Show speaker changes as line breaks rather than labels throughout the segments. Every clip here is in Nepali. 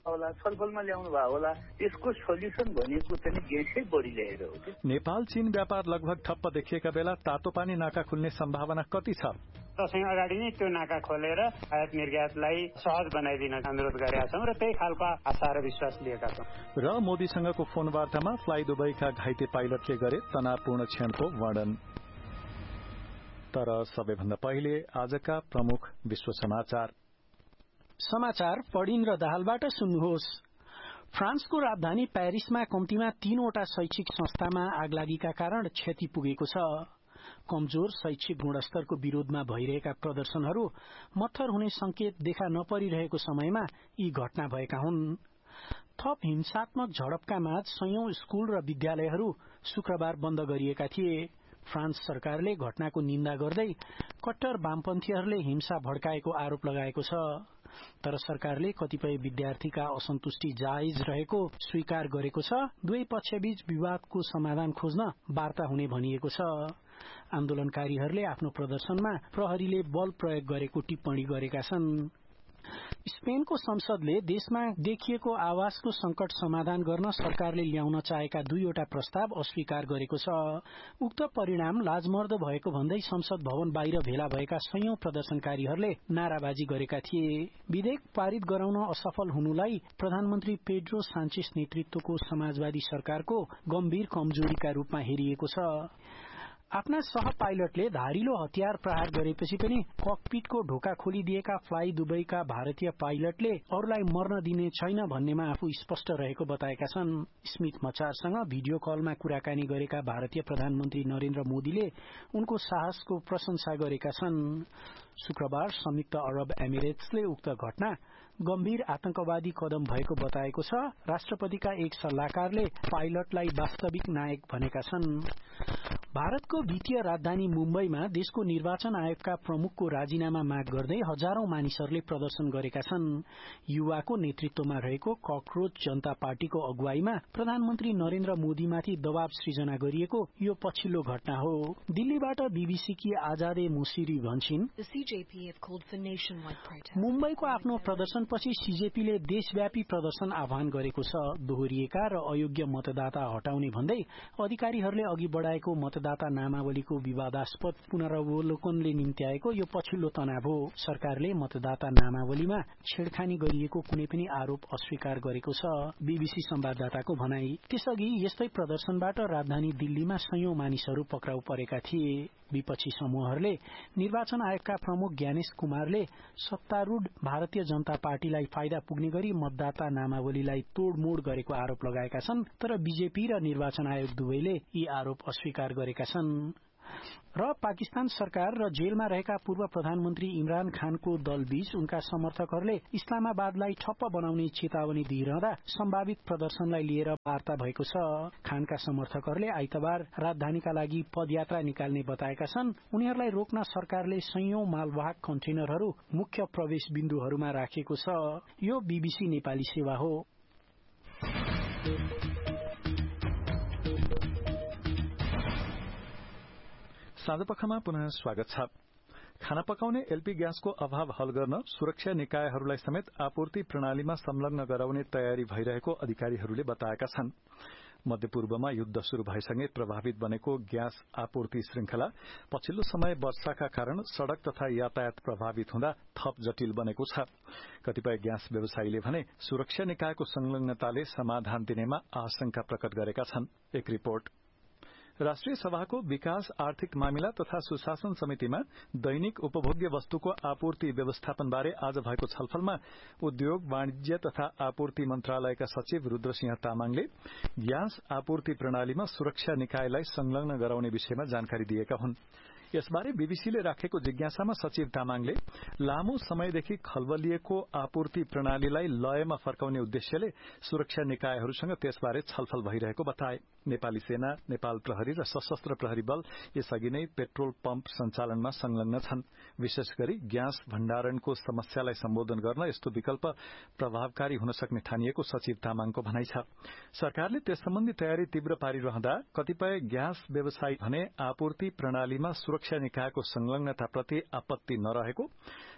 होला, छलफलमा ल्याउनु भएको होला। यसको सोल्युसन भनेको चाहिँ ग्यासै बढी ल्याएर हो कि।
नेपाल चीन व्यापार लगभग ठप्प देखिएका बेला तातो पानी नाका खुल्ने सम्भावना कति छ?
दशैं अगाडि नै त्यो नाका खोलेर आयात निर्यातलाई सहज बनाइदिन अनुरोध गरेका छौं र त्यही खालको आशा र विश्वास लिएका छौं।
र मोदीसँगको फोन वार्तामा फ्लाइ दुबईका घाइते पाइलटले गरे तनावपूर्ण क्षणको वर्णन। तर सबैभन्दा पहिले आजका प्रमुख विश्व
समाचार पढिन र दाहालबाट सुन्नुहोस्। फ्रान्सको राजधानी पेरिसमा कम्तीमा 3वटा शैक्षिक संस्थामा आगलागीका कारण क्षति पुगेको छ। कमजोर शैक्षिक गुणस्तरको विरोधमा भइरहेका प्रदर्शनहरू मत्थर हुने संकेत देखा नपरिरहेको समयमा यी घटना भएका हुन्। थप हिंसात्मक झडपका माझ सयौं स्कूल र विद्यालयहरू शुक्रबार बन्द गरिएका थिए। फ्रान्स सरकारले घटनाको निन्दा गर्दै कट्टर वामपन्थीहरूले हिंसा भड्काएको आरोप लगाएको छ। तर सरकारले कतिपय विद्यार्थीका असन्तुष्टि जायज रहेको स्वीकार गरेको छ। दुवै पक्षबीच विवादको समाधान खोज्न वार्ता हुने भनिएको छ। आन्दोलनकारीहरूले आफ्नो प्रदर्शनमा प्रहरीले बल प्रयोग गरेको टिप्पणी गरेका छन्। स्पेनको संसदले देशमा देखिएको आवासको संकट समाधान गर्न सरकारले ल्याउन चाहेका 2वटा प्रस्ताव अस्वीकार गरेको छ। उक्त परिणाम लाजमर्दो भएको भन्दै संसद भवन बाहिर भेला भएका सयौं प्रदर्शनकारीहरूले नाराबाजी गरेका थिए। विधेयक पारित गराउन असफल हुनुलाई प्रधानमन्त्री पेड्रो सान्चेस नेतृत्वको समाजवादी सरकारको गम्भीर कमजोरीका रूपमा हेरिएको छ। आफ्ना सह पाइलटले धारिलो हतियार प्रहार गरेपछि पनि ककपिटको ढोका खोलिदिएका फ्लाइ दुबईका भारतीय पाइलटले अरूलाई मर्न दिने छैन भन्नेमा आफू स्पष्ट रहेको बताएका छन्। स्मिथ मचारसँग भिडियो कलमा कुराकानी गरेका भारतीय प्रधानमन्त्री नरेन्द्र मोदीले उनको साहसको प्रशंसा गरेका छन्। शुक्रबार संयुक्त अरब एमिरेट्सले उक्त घटना गम्भीर आतंकवादी कदम भएको बताएको छ। राष्ट्रपतिका एक सल्लाहकारले पाइलटलाई वास्तविक नायक भनेका छन्। भारतको वित्तीय राजधानी मुम्बईमा देशको निर्वाचन आयोगका प्रमुखको राजीनामा माग गर्दै हजारौं मानिसहरूले प्रदर्शन गरेका छन्। युवाको नेतृत्वमा रहेको ककरोच जनता पार्टीको अगुवाईमा प्रधानमन्त्री नरेन्द्र मोदीमाथि दबाव सृजना गरिएको यो पछिल्लो घटना हो। दिल्लीबाट बीबीसीकी आजादे मुसिरी भन्छिन्, मुम्बईको आफ्नो प्रदर्शनपछि सीजेपीले देशव्यापी प्रदर्शन आह्वान गरेको छ। दोहोरिएका र अयोग्य मतदाता हटाउने भन्दै अधिकारीहरूले अघि बढाएको मतदाता नामावलीको विवादास्पद पुनरावलोकनले निम्त्याएको यो पछिल्लो तनाव हो। सरकारले मतदाता नामावलीमा छेडखानी गरिएको कुनै पनि आरोप अस्वीकार गरेको छ। बीबीसी संवाददाताको भनाई। त्यसअघि यस्तै प्रदर्शनबाट राजधानी दिल्लीमा सयौं मानिसहरू पक्राउ परेका थिए। विपक्षी समूहहरूले निर्वाचन आयोगका प्रमुख ज्ञानेश कुमारले सत्तारूढ़ भारतीय जनता पार्टीलाई फाइदा पुग्ने गरी मतदाता नामावलीलाई तोडमोड गरेको आरोप लगाएका छन्। तर बीजेपी र निर्वाचन आयोग दुवैले यी आरोप अस्वीकार गरेका छन्। र पाकिस्तान सरकार र जेलमा रहेका पूर्व प्रधानमन्त्री इमरान खानको दलबीच उनका समर्थकहरूले इस्लामाबादलाई ठप्प बनाउने चेतावनी दिइरहँदा सम्भावित प्रदर्शनलाई लिएर वार्ता भएको छ। खानका समर्थकहरूले आइतबार राजधानीका लागि पदयात्रा निकाल्ने बताएका छन्। उनीहरूलाई रोक्न सरकारले सयौं मालवाहक कन्टेनरहरू मुख्य प्रवेश बिन्दुहरूमा राखेको छ। यो बीबीसी नेपाली सेवा हो।
साँझपखमा पुनः स्वागत छ। खाना पकाउने एलपी ग्यासको अभाव हल गर्न सुरक्षा निकायहरूलाई समेत आपूर्ति प्रणालीमा संलग्न गराउने तयारी भइरहेको अधिकारीहरूले बताएका छन्। मध्यपूर्वमा युद्ध शुरू भएसँगै प्रभावित बनेको ग्यास आपूर्ति श्रृंखला पछिल्लो समय वर्षाका कारण सड़क तथा यातायात प्रभावित हुँदा थप जटिल बनेको छ। कतिपय ग्यास व्यवसायीले भने सुरक्षा निकायको संलग्नताले समाधान दिनेमा आशंका प्रकट गरेका छन्। एक रिपोर्ट। राष्ट्रिय सभाको विकास आर्थिक मामिला तथा सुशासन समितिमा दैनिक उपभोग्य वस्तुको आपूर्ति व्यवस्थापनबारे आज भएको छलफलमा उद्योग वाणिज्य तथा आपूर्ति मन्त्रालयका सचिव रुद्रसिंह तामाङले ग्यास आपूर्ति प्रणालीमा सुरक्षा निकायलाई संलग्न गराउने विषयमा जानकारी दिएका हुन्। यसबारे बीबीसीले राखेको जिज्ञासामा सचिव तामाङले लामो समयदेखि खलबलिएको आपूर्ति प्रणालीलाई लयमा फर्काउने उद्देश्यले सुरक्षा निकायहरूसँग त्यसबारे छलफल भइरहेको बताए। नेपाली सेना, नेपाल प्रहरी र सशस्त्र प्रहरी बल यसअघि नै पेट्रोल पम्प सञ्चालनमा संलग्न छन्। विशेष गरी ग्यास भण्डारणको समस्यालाई सम्बोधन गर्न यस्तो विकल्प प्रभावकारी हुन सक्ने ठानिएको सचिव तामाङको भनाइ छ। सरकारले त्यस सम्बन्धी तयारी तीव्र पारिरहँदा कतिपय ग्यास व्यवसायी भने आपूर्ति प्रणालीमा सुरक्षा निकायको संलग्नताप्रति आपत्ति नरहेको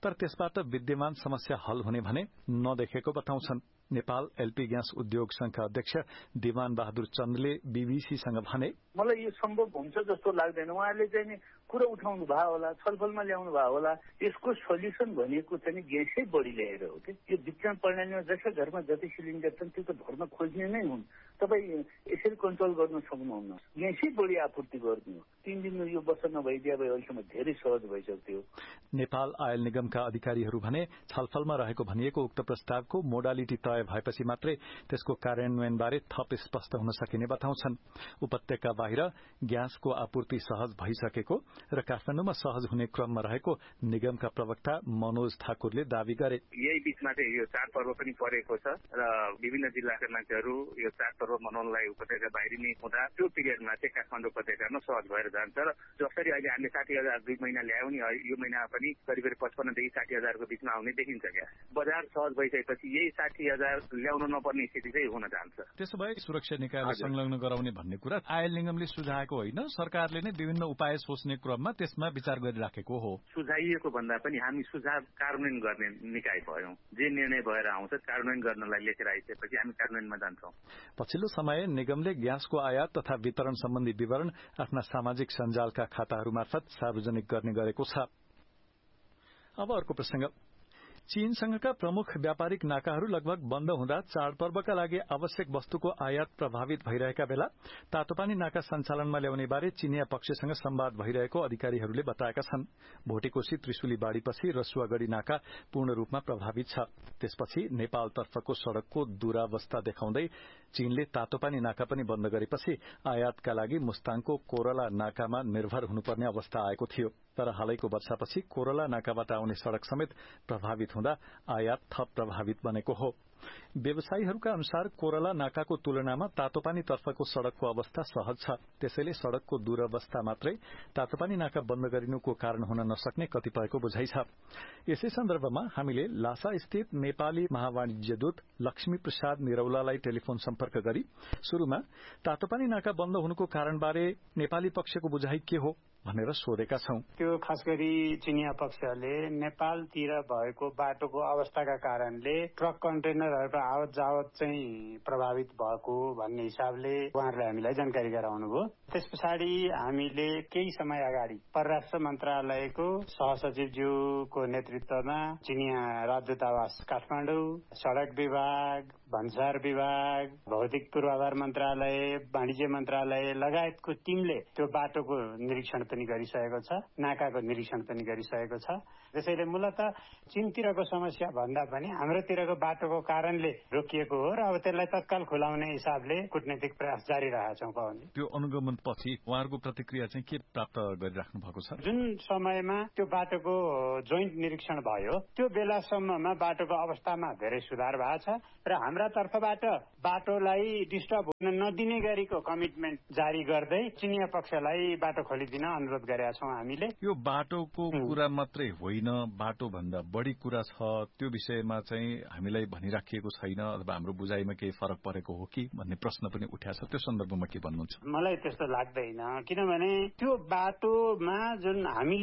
तर त्यसबाट विद्यमान समस्या हल हुने भने नदेखेको बताउँछन्। नेपाल एलपी ग्यास उद्योग संघका अध्यक्ष दिवान बहादुर चन्दले बीबीसीसँग भने,
मलाई यो सम्भव हुन्छ जस्तो लाग्दैन। उहाँले चाहिँ नि कुरा उठाउनु भयो होला, छलफलमा ल्याउनु भयो होला। यसको सोल्युसन भनेको चाहिँ ग्यासै बढी ल्याएर हो कि यो वितरण प्रणालीमा जसै घरमा जति सिलिन्डर छन् त्यो त घरमा खोज्ने नै हुन्। तपाईँ यसरी कन्ट्रोल गर्न सक्नुहुन्न। ग्यासै बढी आपूर्ति गर्नु हो। 3 दिन यो वर्ष नभइदिए भए अहिलेसम्म धेरै सहज भइसक्थ्यो।
नेपाल आयल निगमका अधिकारीहरू भने छलफलमा रहेको भनिएको उक्त प्रस्तावको मोडालिटी तय भएपछि मात्रै त्यसको कार्यान्वयनबारे थप स्पष्ट हुन सकिने बताउँछन्। उपत्यका बाहिर ग्यासको आपूर्ति सहज भइसकेको र काठमाडौँमा सहज हुने क्रममा रहेको निगमका प्रवक्ता मनोज ठाकुरले दावी गरे।
यही बीचमा चाहिँ यो चाडपर्व पनि परेको छ र विभिन्न जिल्लाका मान्छेहरू यो चाडपर्व मनाउनलाई उपत्यका बाहिर नै हुँदा त्यो पिरियडमा चाहिँ काठमाडौँ उपत्यकामा सहज भएर जान्छ र जसरी अहिले हामीले 60,000 2 महिना ल्यायौं नि यो महिना पनि करिब 55 देखि 60,000 को बीचमा आउने देखिन्छ। क्या बजार सहज भइसकेपछि यही 60,000 ल्याउन नपर्ने स्थिति चाहिँ हुन जान्छ।
त्यसो भए सुरक्षा निकायलाई संलग्न गराउने भन्ने कुरा आयल निगमले सुझाएको होइन, सरकारले नै विभिन्न उपाय सोच्ने क्रममा त्यसमा विचार गरिराखेको हो।
सुझाइएको भन्दा पनि हामी सुझाव कार्यान्वयन गर्ने निकाय भयौं। जे निर्णय भएर आउँछ कार्यान्वयन गर्नलाई लेखेर आइसकेपछि हामी कार्यान्वयनमा जान्छौं।
पछिल्लो समय निगमले ग्यासको आयात तथा वितरण सम्बन्धी विवरण आफ्ना सामाजिक सञ्जालका खाताहरू मार्फत सार्वजनिक गर्ने गरेको छ। अब अर्को प्रसंग, चीनसँगका प्रमुख व्यापारिक नाकाहरू लगभग बन्द हुँदा चाडपर्वका लागि आवश्यक वस्तुको आयात प्रभावित भइरहेका बेला तातोपानी नाका सञ्चालनमा ल्याउने बारे चीनिया पक्षसँग संवाद भइरहेको अधिकारीहरूले बताएका छन्। भोटेकोशी त्रिशुली बाढ़ीपछि रसुवागढ़ी नाका पूर्ण रूपमा प्रभावित छ। त्यसपछि नेपालतर्फको सड़कको दुरावस्था देखाउँदै चीनले तातोपानी नाका पनि बन्द गरेपछि आयातका लागि मुस्ताङको कोरला नाकामा निर्भर हुनुपर्ने अवस्था आएको थियो। तर हालैको वर्षापछि कोरला नाकाबाट आउने सड़क समेत प्रभावित हुँदा आयात थप प्रभावित बनेको हो। व्यवसायीहरूका अनुसार कोरला नाकाको तुलनामा तातोपानी तर्फको सड़कको अवस्था सहज छ। त्यसैले सड़कको दुरवस्था मात्रै तातोपानी नाका बन्द गरिनुको कारण हुन नसक्ने कतिपयको बुझाइ छ। यसै सन्दर्भमा हामीले लासा स्थित नेपाली महावाणिज्य दूत लक्ष्मी प्रसाद निरौलालाई टेलिफोन सम्पर्क गरी शुरूमा तातोपानी नाका बन्द हुनुको कारणबारे नेपाली पक्षको बुझाइ के हो भनेर सोधेका छौं।
त्यो खास गरी चिनिया पक्षले नेपालतिर भएको बाटोको अवस्थाका कारणले ट्रक कन्टेनरहरूको आवत जावत चाहिँ प्रभावित भएको भन्ने हिसाबले उहाँहरूले हामीलाई जानकारी गराउनुभयो। त्यस पछाडि हामीले केही समय अगाडि परराष्ट्र मन्त्रालयको सहसचिवज्यूको नेतृत्वमा चिनिया राजदूतावास काठमाडौँ, सड़क विभाग, भन्सार विभाग, भौतिक पूर्वाधार मन्त्रालय, वाणिज्य मन्त्रालय लगायतको टिमले त्यो बाटोको निरीक्षण पनि गरिसकेको छ, नाकाको निरीक्षण पनि गरिसकेको छ। त्यसैले मूलत चीनतिरको समस्या भन्दा पनि हाम्रोतिरको बाटोको कारणले रोकिएको हो र अब त्यसलाई तत्काल खुलाउने हिसाबले कूटनीतिक प्रयास जारी राखेका छौं। पवनजी,
त्यो अनुगमन पछि उहाँहरूको प्रतिक्रिया चाहिँ के प्राप्त गरिराख्नु भएको छ?
जुन समयमा त्यो बाटोको जोइन्ट निरीक्षण भयो त्यो बेलासम्ममा बाटोको अवस्थामा धेरै सुधार भएको छ र हाम्रा तर्फबाट बाटोलाई डिस्टर्ब हुन नदिने गरीको कमिटमेन्ट जारी गर्दै चिनिया पक्षलाई बाटो खोलिदिन अनुरोध गरेका छौं। हामीले
यो बाटोको कुरा मात्रै होइन, बाटो भन्दा बढी कुरा छ, त्यो विषयमा चाहिँ हामीलाई भनिराखिएको छैन अथवा हाम्रो बुझाइमा केही फरक परेको हो कि भन्ने प्रश्न पनि उठाएको छ। त्यो सन्दर्भमा के भन्नुहुन्छ?
मलाई त्यस्तो लाग्दैन, किनभने त्यो बाटोमा जुन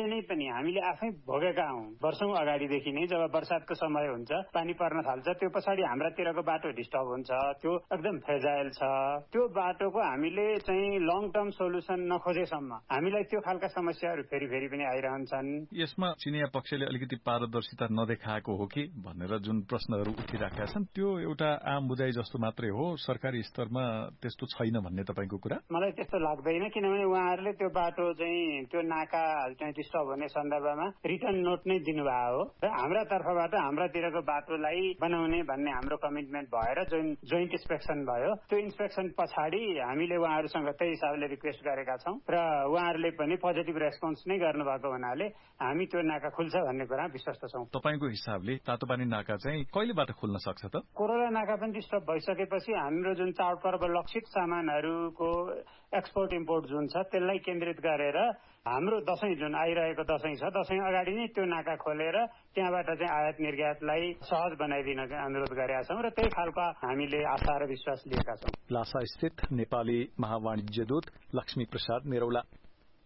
हामीले आफै भोगेका हौं। वर्षौं अगाडिदेखि नै जब बर्सातको समय हुन्छ, पानी पर्न थाल्छ, त्यो पछाडि हाम्रातिरको बाटो डिस्टर्ब हुन्छ, त्यो एकदम फ्रेजाइल छ। त्यो बाटोको हामीले चाहिँ लङ टर्म सोल्युसन नखोजेसम्म हामीलाई त्यो खालका समस्याहरू फेरि पनि आइरहन्छन्।
यसमा चिनिया पक्षले अलिकति पारदर्शिता नदेखाएको हो कि भनेर जुन प्रश्नहरू उठिराखेका छन् त्यो एउटा आम बुझाइ जस्तो मात्रै हो, सरकारी स्तरमा त्यस्तो छैन भन्ने तपाईको कुरा?
मलाई त्यस्तो लाग्दैन, किनभने उहाँहरूले त्यो बाटो चाहिँ त्यो नाका चाहिँ डिस्टर्ब हुने सन्दर्भमा रिटर्न नोट नै दिनुभएको हो र हाम्रा तर्फबाट हाम्रातिरको बाटोलाई बनाउने भन्ने हाम्रो कमिटमेन्ट भएर जोइन्ट इन्स्पेक्सन भयो। त्यो इन्स्पेक्सन पछाडि हामीले उहाँहरूसँग त्यही हिसाबले रिक्वेस्ट गरेका छौं र उहाँहरूले पनि पोजिटिभ रेस्पोन्स नै गर्नुभएको हुनाले हामी त्यो नाका खुल्छ भन्ने कुरा विश्वस्त छौं।
तपाईको हिसाबले तातोपानी नाका चाहिँ कहिलेबाट खुल्न सक्छ त?
कोरोना नाका पनि डिस्टर्ब भइसकेपछि हाम्रो जुन चाडपर्व लक्षित सामानहरूको एक्सपोर्ट इम्पोर्ट जुन छ त्यसलाई केन्द्रित गरेर हाम्रो दशैं जुन आइरहेको दशैं छ, दशैं अगाडि नै त्यो नाका खोलेर त्यहाँबाट चाहिँ आयात निर्यातलाई सहज बनाइदिन अनुरोध गरेका छौं र त्यही खालको हामीले आशा र विश्वास लिएका छौं।
लासा स्थित नेपाली महावाणिज्य दूत लक्ष्मी प्रसाद निरौला।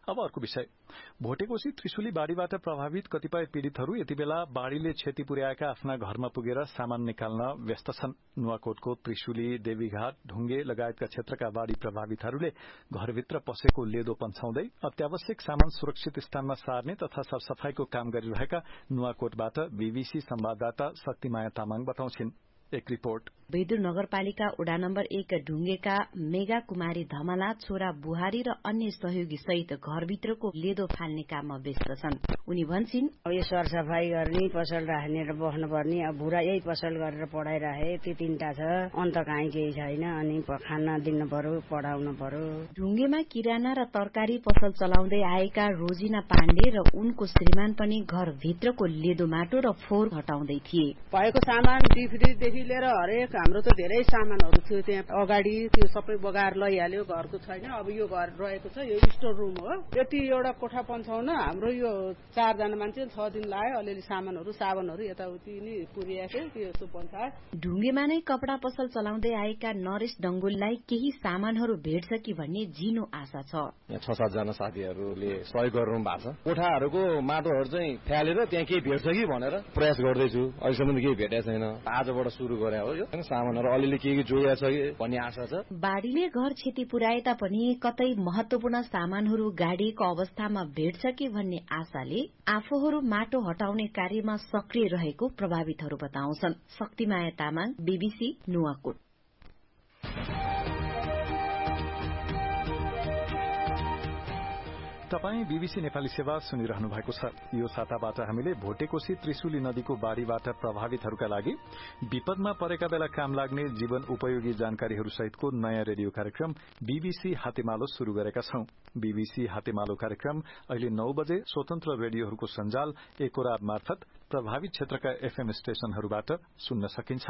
अब अर्को विषय, भोटेकोशी त्रिशुली बाढ़ीबाट प्रभावित कतिपय पीड़ितहरू यति बेला बाढ़ीले क्षति पुर्याएका आफ्ना घरमा पुगेर सामान निकाल्न व्यस्त छन्। नुवाकोटको त्रिशुली, देवीघाट, ढुङ्गे लगायतका क्षेत्रका बाढ़ी प्रभावितहरूले घरभित्र पसेको लेदो पन्छाउँदै अत्यावश्यक सामान सुरक्षित स्थानमा सार्ने तथा सरसफाईको काम गरिरहेका नुवाकोटबाट बीबीसी संवाददाता शक्तिमाया तामाङ बताउँछिन्। एक रिपोर्ट।
बैदुर नगरपालिका वडा नम्बर 1 ढुङ्गेका मेगा कुमारी धमला छोरा बुहारी र अन्य सहयोगी सहित घरभित्रको लेदो फाल्ने काममा व्यस्त छन्। उनी भन्छन्,
यो सरसफाई गर्ने, पसल राख्ने र बस्नुपर्ने, अब बुढा यही पसल गरेर पढाइराखे, त्यो 3टा छ, अन्त कहीँ केही छैन, अनि खाना दिनु पर्यो, पढाउनु पर्यो।
ढुङ्गेमा किराना र तरकारी पसल चलाउँदै आएका रोजिना पाण्डे र उनको श्रीमान पनि घरभित्रको लेदो माटो र फोहोर हटाउँदै थिए।
भएको सामान डिफ्रिजदेखि लिएर हरेक हाम्रो त धेरै सामानहरू थियो त्यहाँ अगाडि, त्यो सबै बगाएर लैहाल्यो, घरको छैन। अब यो घर रहेको छ, यो स्टोर रुम हो। यति एउटा कोठा पन्छाउन हाम्रो यो 4 जना मान्छे 6 दिन लाग्यो। अलिअलि सामानहरू साबुनहरू यताउति नि पुर्याएको थियो, त्यो पन्छाए।
ढुङ्गेमा नै कपडा पसल चलाउँदै आएका नरेश डंगोललाई केही सामानहरू भेट्छ कि भन्ने जिनो आशा छ।
6-7 जना साथीहरूले सहयोग गर्नु भएको छ। कोठाहरूको माटोहरू चाहिँ फ्यालेर त्यहाँ केही भेट्छ कि भनेर प्रयास गर्दैछु। अहिलेसम्म केही भेटेको छैन। आजबाट सुरु गरे हो यो सामानहरू अलिअलि के जोडिया छ भन्ने आशा छ।
बाढ़ीले घर क्षति पुर्याए तापनि कतै महत्वपूर्ण सामानहरू गाडिएको अवस्थामा भेट्छ कि भन्ने आशाले आफूहरू माटो हटाउने कार्यमा सक्रिय रहेको प्रभावितहरू बताउँछन्। शक्तिमाया तामाङ, बीबीसी नुवाकोट।
तपाई बीबीसी नेपाली सेवा सुनिरहनु भएको छ। यो साताबाट हामीले भोटेकोशी त्रिशुली नदीको बाढ़ीबाट प्रभावितहरूका लागि विपदमा परेका बेला काम लाग्ने जीवन उपयोगी जानकारीहरू सहितको नयाँ रेडियो कार्यक्रम बीबीसी हातेमालो शुरू गरेका छौं। बीबीसी हातेमालो कार्यक्रम अहिले 9 बजे स्वतन्त्र रेडियोहरूको सञ्जाल एकोराब मार्फत प्रभावित क्षेत्रका एफएम स्टेशनहरूबाट सुन्न सकिन्छ।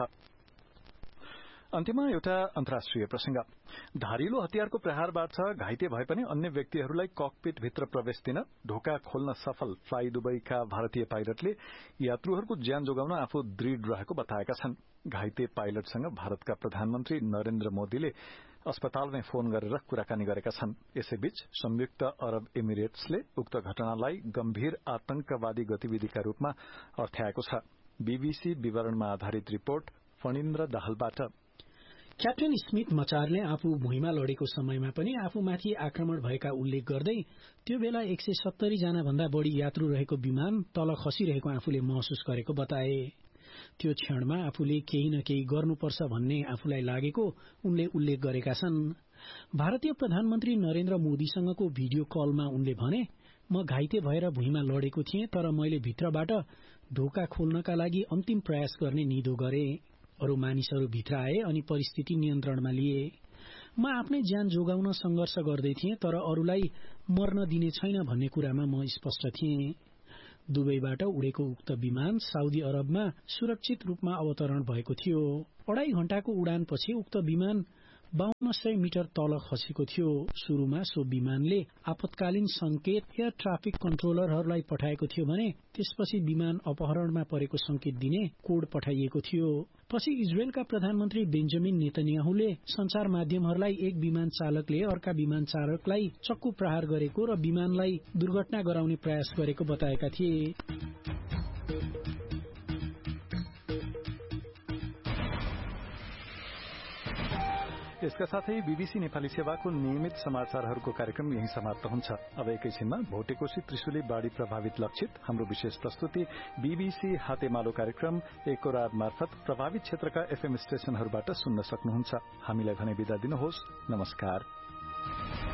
अन्त्यमा एउटा अन्तर्राष्ट्रिय प्रसंग। धारिलो हतियारको प्रहारबाट घाइते भए पनि अन्य व्यक्तिहरूलाई ककपिट भित्र प्रवेश दिन ढोका खोल्न सफल फ्लाई दुबईका भारतीय पाइलटले यात्रुहरूको ज्यान जोगाउन आफू दृढ़ रहेको बताएका छन्। घाइते पाइलटसँग भारतका प्रधानमन्त्री नरेन्द्र मोदीले अस्पतालमै फोन गरेर कुराकानी गरेका छन्। यसैबीच संयुक्त अरब एमिरेट्सले उक्त घटनालाई गम्भीर आतंकवादी गतिविधिका रूपमा अर्थ्याएको छ। बीबीसी विवरणमा आधारित रिपोर्ट फणिन्द्र दाहालबाट।
क्याप्टेन स्मिथ मचारले आफू भुइँमा लडेको समयमा पनि आफूमाथि आक्रमण भएका उल्लेख गर्दै त्यो बेला 170 जना भन्दा बढ़ी यात्रु रहेको विमान तल खसिरहेको आफूले महसुस गरेको बताए। त्यो क्षणमा आफूले केही न केही गर्नुपर्छ भन्ने आफूलाई लागेको उनले उल्लेख गरेका छन्। भारतीय प्रधानमन्त्री नरेन्द्र मोदीसँगको भिडियो कलमा उनले भने, म घाइते भएर भुइँमा लडेको थिएँ, तर मैले भित्रबाट ढोका खोल्नका लागि अन्तिम प्रयास गर्ने निधो गरे। अरू मानिसहरू भित्र आए अनि परिस्थिति नियन्त्रणमा लिए। म आफ्नै ज्यान जोगाउन संघर्ष गर्दै थिएँ, तर अरूलाई मर्न दिने छैन भन्ने कुरामा म स्पष्ट थिएँ। दुबईबाट उडेको उक्त विमान साउदी अरबमा सुरक्षित रूपमा अवतरण भएको थियो। 2.5 घण्टाको उडानपछि उक्त विमान 5200 मिटर तल खसेको थियो। शुरूमा सो विमानले आपतकालीन संकेत एयर ट्राफिक कन्ट्रोलरहरूलाई पठाएको थियो भने त्यसपछि विमान अपहरणमा परेको संकेत दिने कोड पठाइएको थियो। पछि इजरायलका प्रधानमन्त्री बेन्जामिन नेतन्याहुले संचार माध्यमहरूलाई एक विमान चालकले अर्का विमान चालकलाई चक्कु प्रहार गरेको र विमानलाई दुर्घटना गराउने प्रयास गरेको बताएका थिए।
यसका साथै बीबीसी नेपाली सेवाको नियमित समाचारहरूको कार्यक्रम यही समाप्त हुन्छ। अब एकैछिनमा भोटेकोशी त्रिशुली बाढ़ी प्रभावित लक्षित हाम्रो विशेष प्रस्तुति बीबीसी हातेमालो कार्यक्रम एकोराब मार्फत प्रभावित क्षेत्रका एफएम स्टेशनहरूबाट सुन्न सक्नुहुन्छ। हामीलाई भने बिदा दिनुहोस्। नमस्कार।